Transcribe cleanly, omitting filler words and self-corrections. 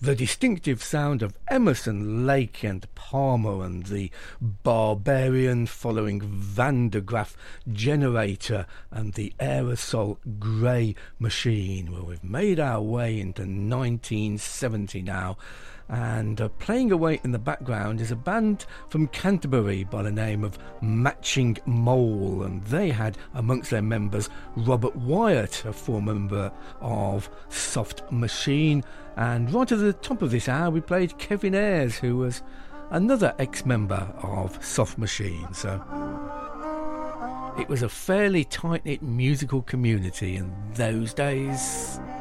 The distinctive sound of Emerson, Lake and Palmer, and the Barbarian following Van de Graaff Generator and the Aerosol Grey Machine. Well, we've made our way into 1970 now, and playing away in the background is a band from Canterbury by the name of Matching Mole, and they had amongst their members Robert Wyatt, a former member of Soft Machine, and right at the top of this hour we played Kevin Ayres, who was another ex-member of Soft Machine. So it was a fairly tight-knit musical community in those days.